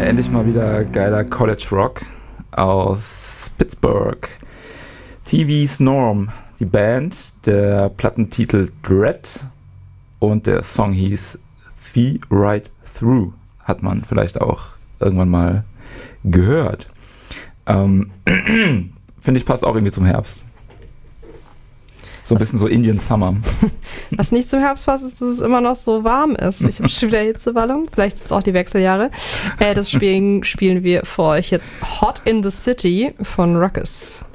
endlich mal wieder geiler College Rock aus Pittsburgh. TV's Norm, die Band, der Plattentitel Dread und der Song hieß The Right Through. Hat man vielleicht auch irgendwann mal gehört. Finde ich, passt auch irgendwie zum Herbst. So ein bisschen so Indian Summer. Was nicht zum Herbst passt, ist, dass es immer noch so warm ist. Ich habe schon wieder Hitzewallung. Vielleicht ist es auch die Wechseljahre. Deswegen spielen wir für euch jetzt Hot in the City von Ruckus.